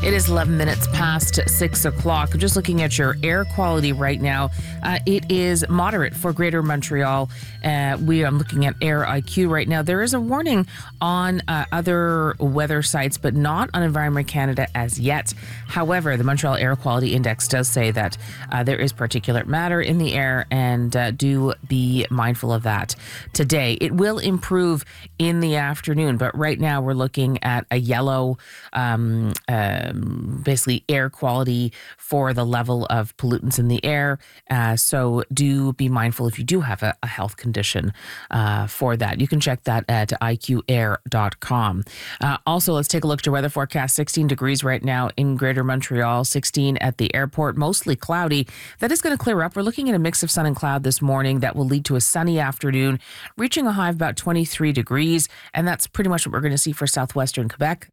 It is 11 minutes past 6 o'clock. Just looking at your air quality right now. It is moderate for Greater Montreal. We are looking at Air IQ right now. There is a warning on other weather sites, but not on Environment Canada as yet. However, the Montreal Air Quality Index does say that there is particulate matter in the air, and do be mindful of that today. It will improve in the afternoon, but right now we're looking at a yellow basically air quality for the level of pollutants in the air. So do be mindful if you do have a health condition for that. You can check that at iqair.com. Also, let's take a look at your weather forecast. 16 degrees right now in Greater Montreal, 16 at the airport, mostly cloudy. That is going to clear up. We're looking at a mix of sun and cloud this morning that will lead to a sunny afternoon, reaching a high of about 23 degrees. And that's pretty much what we're going to see for southwestern Quebec.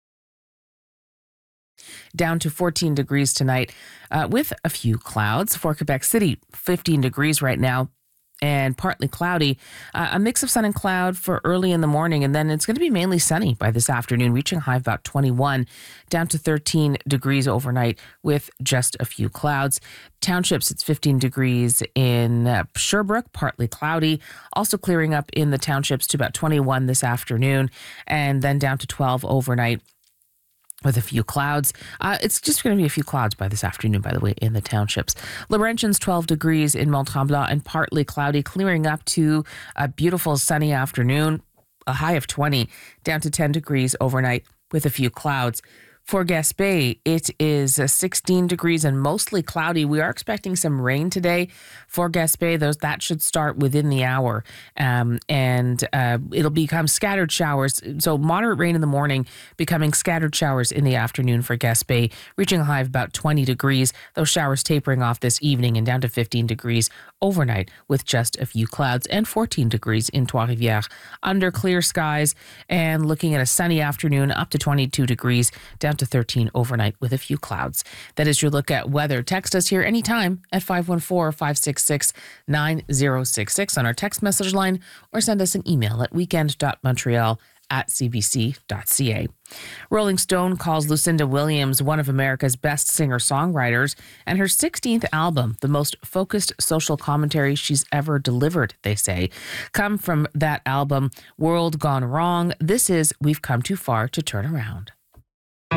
Down to 14 degrees tonight with a few clouds. For Quebec City, 15 degrees right now and partly cloudy. A mix of sun and cloud for early in the morning, and then it's going to be mainly sunny by this afternoon, reaching a high of about 21, down to 13 degrees overnight with just a few clouds. Townships, it's 15 degrees in Sherbrooke, partly cloudy. Also clearing up in the townships to about 21 this afternoon, and then down to 12 overnight with a few clouds. It's just going to be a few clouds by this afternoon, by the way, in the townships. Laurentians, 12 degrees in Mont-Tremblant and partly cloudy, clearing up to a beautiful sunny afternoon, a high of 20, down to 10 degrees overnight with a few clouds. For Gaspé, it is 16 degrees and mostly cloudy. We are expecting some rain today for Gaspé. That should start within the hour, and it'll become scattered showers. So moderate rain in the morning, becoming scattered showers in the afternoon for Gaspé, reaching a high of about 20 degrees. Those showers tapering off this evening and down to 15 degrees overnight with just a few clouds, and 14 degrees in Trois-Rivières under clear skies, and looking at a sunny afternoon up to 22 degrees, down to 13 overnight with a few clouds. That is your look at weather. Text us here anytime at 514-566-9066 on our text message line, or send us an email at weekend.montreal@cbc.ca. Rolling Stone calls Lucinda Williams one of America's best singer-songwriters, and her 16th album, the most focused social commentary she's ever delivered, they say. Come from that album, World Gone Wrong. This is We've Come Too Far to Turn Around.